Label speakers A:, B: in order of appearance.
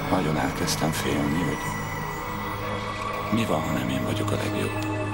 A: nagyon elkezdtem félni, hogy mi van, ha nem én vagyok a legjobb.